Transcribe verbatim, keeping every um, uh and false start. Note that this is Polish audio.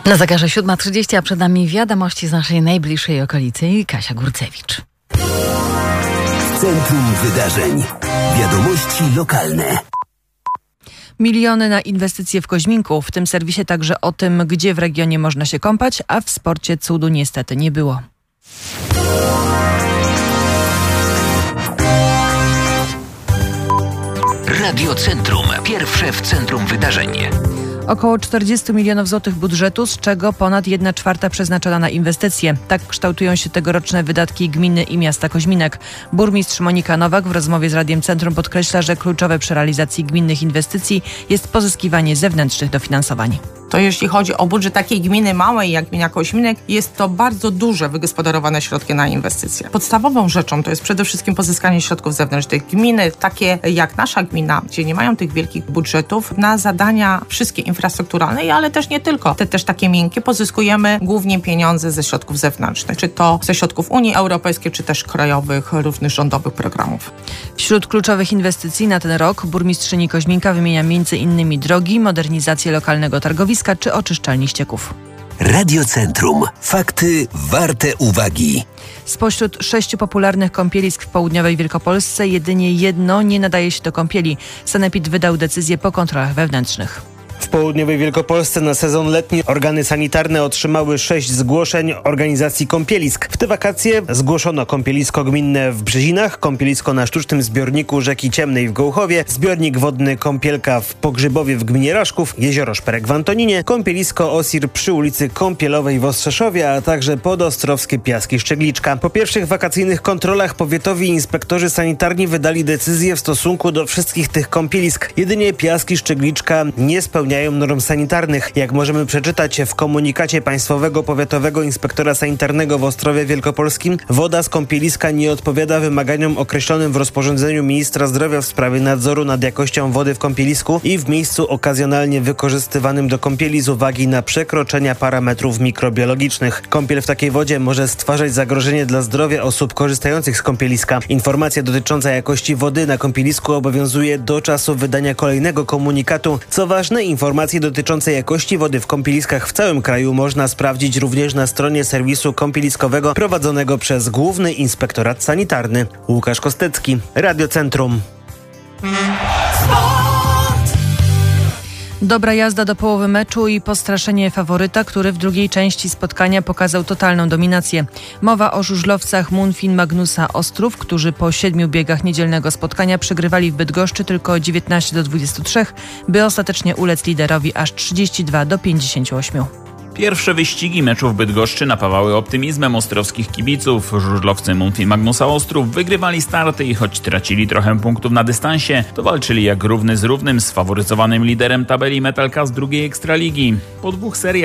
Na zegarze siódma trzydzieści, a przed nami wiadomości z naszej najbliższej okolicy. Kasia Górcewicz. W centrum wydarzeń. Wiadomości lokalne. Miliony na inwestycje w Koźminku. W tym serwisie także o tym, gdzie w regionie można się kąpać, a w sporcie cudu niestety nie było. Radio Centrum. Pierwsze w centrum wydarzeń. Około czterdzieści milionów złotych budżetu, z czego ponad jedna czwarta przeznaczona na inwestycje. Tak kształtują się tegoroczne wydatki gminy i miasta Koźminek. Burmistrz Monika Nowak w rozmowie z Radiem Centrum podkreśla, że kluczowe przy realizacji gminnych inwestycji jest pozyskiwanie zewnętrznych dofinansowań. To jeśli chodzi o budżet takiej gminy małej jak gmina Koźminek, jest to bardzo duże wygospodarowane środki na inwestycje. Podstawową rzeczą to jest przede wszystkim pozyskanie środków zewnętrznych. Gminy takie jak nasza gmina, gdzie nie mają tych wielkich budżetów, na zadania wszystkie infrastrukturalne, ale też nie tylko. Te też takie miękkie pozyskujemy głównie pieniądze ze środków zewnętrznych, czy to ze środków Unii Europejskiej, czy też krajowych, różnych rządowych programów. Wśród kluczowych inwestycji na ten rok burmistrzyni Koźminka wymienia między innymi drogi, modernizację lokalnego targowiska czy oczyszczalni ścieków. Radio Centrum. Fakty warte uwagi. Spośród sześciu popularnych kąpielisk w południowej Wielkopolsce jedynie jedno nie nadaje się do kąpieli. Sanepid wydał decyzję po kontrolach wewnętrznych. W południowej Wielkopolsce na sezon letni organy sanitarne otrzymały sześć zgłoszeń organizacji kąpielisk. W te wakacje zgłoszono kąpielisko gminne w Brzezinach, kąpielisko na sztucznym zbiorniku rzeki Ciemnej w Gołchowie, zbiornik wodny Kąpielka w Pogrzybowie w gminie Raszków, jezioro Szperek w Antoninie, kąpielisko Osir przy ulicy Kąpielowej w Ostrzeszowie, a także podostrowskie Piaski Szczegliczka. Po pierwszych wakacyjnych kontrolach powiatowi inspektorzy sanitarni wydali decyzję w stosunku do wszystkich tych kąpielisk. Jedynie Piaski Szczegliczka nie spełniają norm sanitarnych. Jak możemy przeczytać w komunikacie Państwowego Powiatowego Inspektora Sanitarnego w Ostrowie Wielkopolskim, woda z kąpieliska nie odpowiada wymaganiom określonym w rozporządzeniu ministra zdrowia w sprawie nadzoru nad jakością wody w kąpielisku i w miejscu okazjonalnie wykorzystywanym do kąpieli z uwagi na przekroczenia parametrów mikrobiologicznych. Kąpiel w takiej wodzie może stwarzać zagrożenie dla zdrowia osób korzystających z kąpieliska. Informacja dotycząca jakości wody na kąpielisku obowiązuje do czasu wydania kolejnego komunikatu. Co ważne, informacje dotyczące jakości wody w kąpieliskach w całym kraju można sprawdzić również na stronie serwisu kąpieliskowego prowadzonego przez Główny Inspektorat Sanitarny. Łukasz Kostecki, Radio Centrum. Dobra jazda do połowy meczu i postraszenie faworyta, który w drugiej części spotkania pokazał totalną dominację. Mowa o żużlowcach Munfin Magnusa Ostrów, którzy po siedmiu biegach niedzielnego spotkania przegrywali w Bydgoszczy tylko dziewiętnaście do dwudziestu trzech, by ostatecznie ulec liderowi aż trzydzieści dwa do pięćdziesięciu ośmiu. Pierwsze wyścigi meczu w Bydgoszczy napawały optymizmem ostrowskich kibiców. Żużlowcy Munfin Magnusa Ostrów wygrywali starty i choć tracili trochę punktów na dystansie, to walczyli jak równy z równym z faworyzowanym liderem tabeli Metalka z drugiej Ekstraligi. Po dwóch seriach